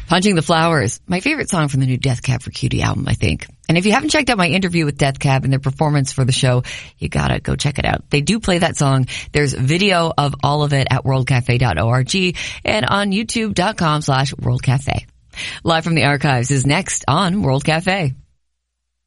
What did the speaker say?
Punching the Flowers, my favorite song from the new Death Cab for Cutie album, I think. And if you haven't checked out my interview with Death Cab and their performance for the show, you gotta go check it out. They do play that song. There's video of all of it at worldcafe.org and on youtube.com/worldcafe. Live from the archives is next on World Cafe.